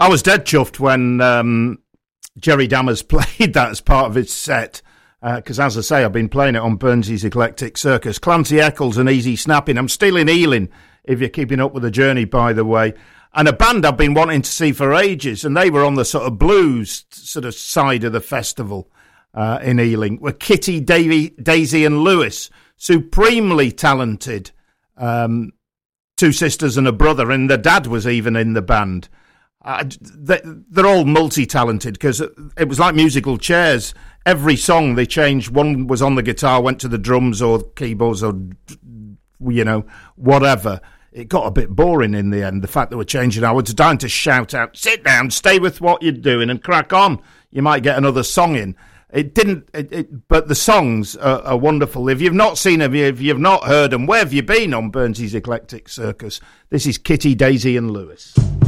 I was dead chuffed when Jerry Dammers played that as part of his set, because as I say, I've been playing it on Burnsy's Eclectic Circus. Clancy Eccles and Easy Snapping. I'm still in Ealing, if you're keeping up with the journey, by the way. And a band I've been wanting to see for ages, and they were on the sort of blues sort of side of the festival in Ealing, were Kitty, Daisy and Lewis, supremely talented, two sisters and a brother, and their dad was even in the band. They're all multi-talented, because it was like musical chairs. Every song they changed. One was on the guitar, went to the drums or keyboards or, whatever. It got a bit boring in the end, the fact that we're changing. I was dying to shout out, sit down, stay with what you're doing and crack on. You might get another song in. It didn't, but the songs are wonderful. If you've not seen them, if you've not heard them, where have you been on Burnsy's Eclectic Circus? This is Kitty, Daisy and Lewis.